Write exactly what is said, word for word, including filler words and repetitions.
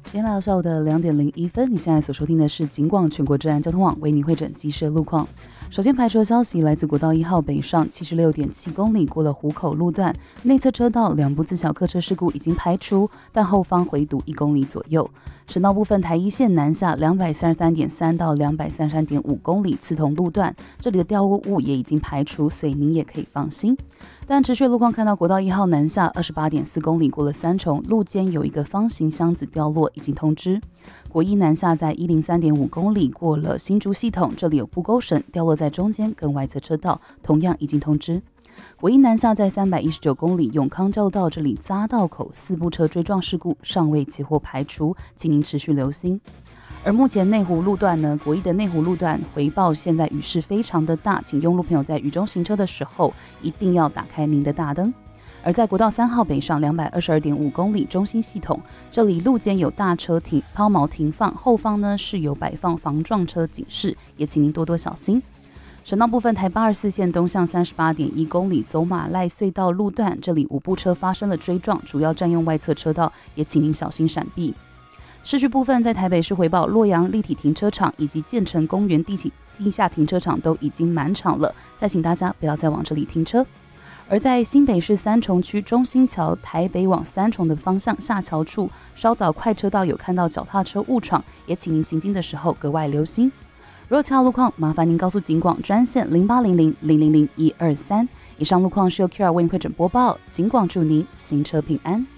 时间来到下午的两点零一分，你现在所收听的是警广全国治安交通网为你汇整即时的路况。首先排除的消息来自国道一号北上七十六点七公里过了湖口路段，内侧车道两部自小客车事故已经排除，但后方回堵一公里左右。省道部分台一线南下两百三十三点三到两百三十三点五公里刺桐路段，这里的掉落物也已经排除，所以您也可以放心。但持续路况看到国道一号南下二十八点四公里过了三重，路肩有一个方形箱子掉落，已经通知。国一南下在一零三点五公里过了新竹系统，这里有布钩绳掉落在中间跟外侧车道，同样已经通知。国一南下在三百一十九公里永康交流道，这里匝道口四部车追撞事故尚未接获排除，请您持续留心。而目前内湖路段呢，国一的内湖路段回报现在雨势非常的大，请用路朋友在雨中行车的时候一定要打开您的大灯。而在国道三号北上两百二十二点五公里中心系统，这里路肩有大车停抛锚停放，后方呢是有摆放防撞车警示，也请您多多小心。省道部分，台八二四线东向三十八点一公里走马赖隧道路段，这里五部车发生了追撞，主要占用外侧车道，也请您小心闪避。市区部分，在台北市回报洛阳立体停车场以及建成公园地起地下停车场都已经满场了，再请大家不要再往这里停车。而在新北市三重区中心桥台北往三重的方向下桥处，稍早快车道有看到脚踏车误闯，也请您行经的时候格外留心。若其他路况，麻烦您告诉警广专线零八零零零零零一二三。以上路况是由 Q R 为您汇整播报，警广祝您行车平安。